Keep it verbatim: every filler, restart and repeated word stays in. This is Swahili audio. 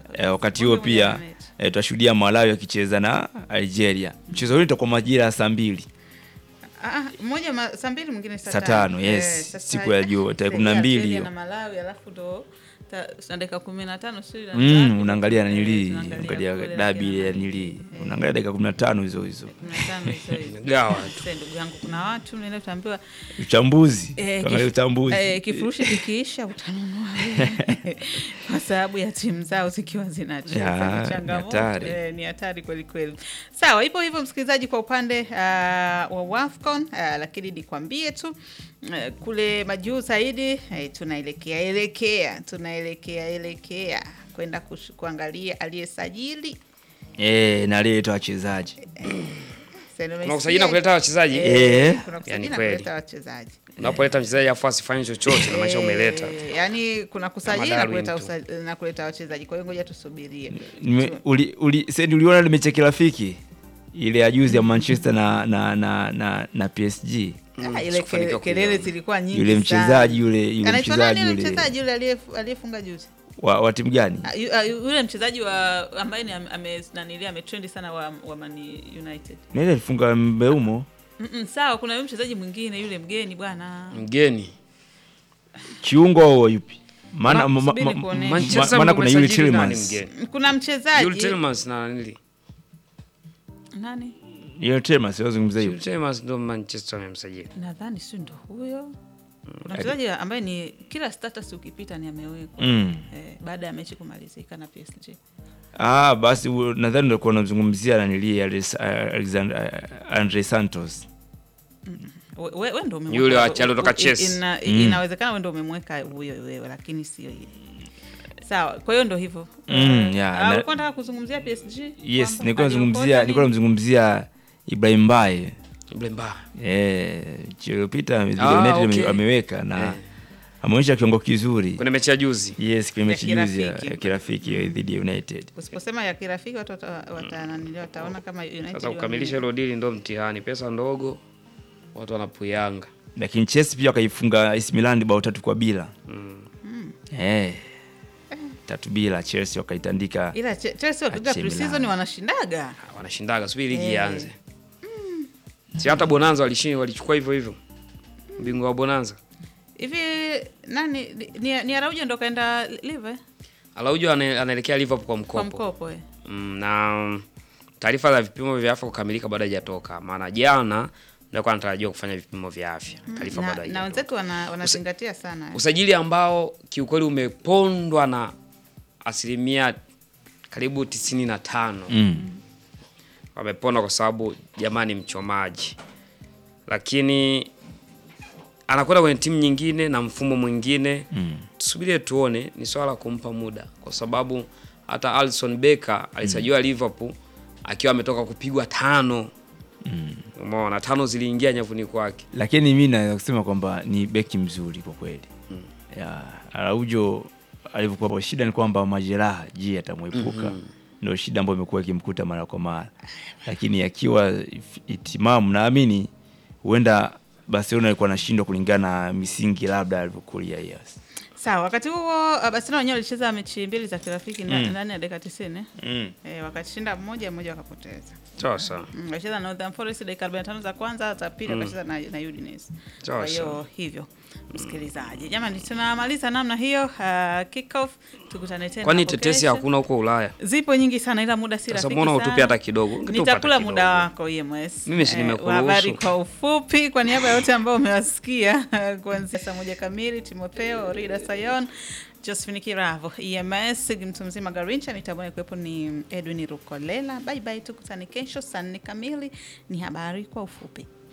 E, wakati huo pia e, tutashuhudia Malawi akicheza na Algeria. Mchezo ule utakuwa majira ya saa mbili. Ah, mmoja saa mbili mwingine saa tano. Yes, eh, siku ya juu tarehe kumi na mbili hiyo. Na Malawi alafu ndo dakika kumi na tano sio mm, unaangalia na nili unaangalia dabi ya nili unaangalia dakika kumi na tano hizo hizo kumi na tano hizo gawa tu. Ndugu yangu kuna watu mnaenda kuambiwa uchambuzi eh, tuangalie uchambuzi eh, kifurushi kikiisha utanunua wewe kwa sababu ya timu zao zikiwa zinacheza. Changamoto eh, ni hatari kweli kweli. Sawa, ipo hivyo msikilizaji kwa upande uh, wa WAFCON uh, lakini nikwambie tu uh, kule majuu zaidi uh, tunaelekea elekea tunaelekea elekea kwenda kuangalia aliyesajili eh na aliyetoa wachezaji. Kuna kusajili na kuleta wachezaji eh, kuna kusajili na kuleta wachezaji. Unapoleta mchezaji afu asifanye chochote na maisha umeleta. Yaani kuna kusajili na kuleta na kuleta wachezaji. Kwa hiyo ngoja tusubirie. Uli uli sasa uliona ile mechi ya kirafiki ile ya juzi ya Manchester na na na na, na P S G. Mm, ile kelele zilikuwa nyingi. Yule mchezaji yule yule mchezaji yule mchezaji yule aliyefunga juzi. Wa, wa timu gani? Yule mchezaji wa ambaye ni ame nanilia ametrend sana wa, wa Man United. Nile alifunga Mbeumo. Mm, -mm sawa, kuna yule mchezaji mwingine yule mgeni bwana. Mgeni. Kiungo au yupi? Maana Manchester maana kuna yule Tielemans. Kuna mchezaji yule Tielemans na nili. Nani? Yule Tielemans wazungumza hiyo. Tielemans ndo Manchester amemsajili. Nadhani si ndo huyo. Kuna mchezaji ambaye ni kila status ukipita ni amewekwa mm. eh, baada ya mechi kumalizika na P S G. Ah, basi nadhani ndio kwa unazungumzia na nilie Alexander Andre Santos. Mm. Wewe we ndio umemweka yule wa Chalo kutoka Chelsea. Ina, mm. Inawezekana wewe ndio umemweka huyo wewe lakini sio yeye. Sawa, kwa hiyo ndio hivyo. Mm, yeah. Ulikuwa unataka kuzungumzia P S G? Yes, nilikuwa nazungumzia nilikuwa namzungumzia Ibrahim Mbaye. Ibrahim Mbaye. Eh, Chilopita United ameweka na eh, ameonyesha kiwango kizuri. Kuna mechi ya juzi. Yes, kuna mechi juzi ya kirafiki dhidi ya United. Usiposema ya kirafiki watu watananili wataona kama United. Sasa kukamilisha hilo deal ndio mtihani. Pesa ndogo watu wanapuyanga. Lakini Chelsea pia wakaifunga A C Milan bao tatu kwa bila. Mm. Mm. Eh. Tatu bila Chelsea wakaitandika. Ila Chelsea wakiga pre-season wanashindaga. Wanashindaga, subiri ligi ianze. Mm. Si hata Bonanza walishinda walichukua hivyo hivyo. Bingwa wa Bonanza. Hivi nani ni, ni Araujo ndo kaenda live? Araujo anaelekea Liverpool kwa mkopo. Kwa mkopo eh. Mm, na taarifa za vipimo vya afya kukamilika bado hajatoka. Maana jana ndio kwa anatarajiwa kufanya vipimo vya afya. Taarifa bado hajatoka. Na wenzetu wanazingatia wana sana. Usajili ambao kiukweli umepondwa na asilimia karibu tisini na tano. Mm. Wamepona kwa sababu jamani mchomaji. Lakini anakwenda kwenye timu nyingine na mfumo mwingine. Mm. Tusubirie tuone, ni swala kumpa muda kwa sababu hata Alisson Becker alisajiliwa mm. Liverpool akiwa ametoka kupigwa tano. Mm. Umeona tano ziliingia nyavuni kwake. Lakini mimi naweza kusema kwamba ni beki mzuri kwa kweli. Mm. Ya Araujo alivyokuwa shida ni kwamba majeraha je atamwepuka. Mm -hmm. Ndio shida ambayo imekuwa ikimkuta mara kwa mara. Lakini akiwa itimamu naamini huenda Barcelona ilikuwa anashindwa kulingana na misingi labda alivyokulia. Yes. Sawa, wakati huo Barcelona wenyewe walicheza mechi mbili za kirafiki ndani mm. ya dakika tisini. Mm. Eh, wakashinda moja moja wakapoteza. Sawa sawa. Mm, walicheza na Northern Forest dakika arobaini na tano za kwanza, za pili wakacheza mm. na na Udinese. Kwa hiyo hivyo msikilizaji. Jamani tunamaliza namna hiyo uh, kick off tukutane tena. Kwani tetesi hakuna huko Ulaya? Zipo nyingi sana ila muda si rafiki sana. Sasa mbona utupe hata kidogo? Nitakula muda wako E M S. Mimi si nimekuruhusu. Habari kwa ufupi kwa niaba ya wote ambao umewasikia kuanzia saa moja kamili Timotheo Rida Sayon Josephine Kiravo E M S mtu mzima Garincha nitabone kuepo ni Edwin Rukolela. Bye bye tukutane kesho saa nne kamili ni habari kwa ufupi.